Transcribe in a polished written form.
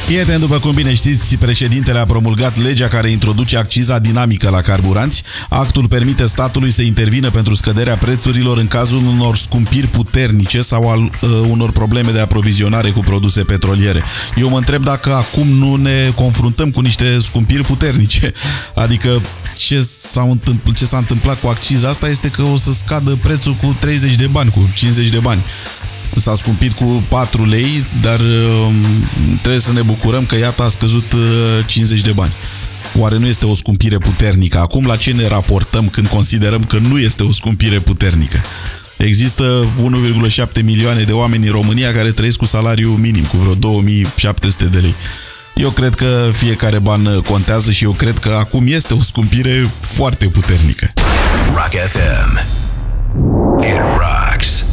Prieteni, după cum bine știți, președintele a promulgat legea care introduce acciza dinamică la carburanți. Actul permite statului să intervină pentru scăderea prețurilor în cazul unor scumpiri puternice sau al unor probleme de aprovizionare cu produse petroliere. Eu mă întreb dacă acum nu ne confruntăm cu niște scumpiri puternice. Adică ce s-a întâmplat cu acciza asta este că o să scadă prețul cu 30 de bani, cu 50 de bani. S-a scumpit cu 4 lei, dar trebuie să ne bucurăm că iată a scăzut 50 de bani. Oare nu este o scumpire puternică? Acum la ce ne raportăm când considerăm că nu este o scumpire puternică? Există 1,7 milioane de oameni în România care trăiesc cu salariu minim, cu vreo 2700 de lei. Eu cred că fiecare ban contează și eu cred că acum este o scumpire foarte puternică. Rock FM. It rocks.